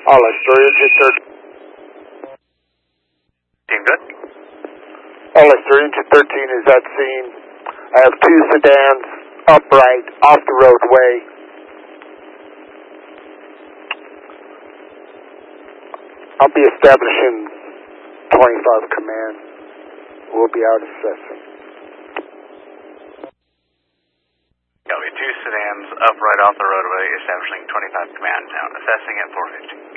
LS 313. Team good? LS 313 is at scene. I have two sedans upright off the roadway. I'll be establishing 25 command. We'll be out assessing. Copy. Two sedans upright off the roadway, establishing 25 command now. Assessing at 450.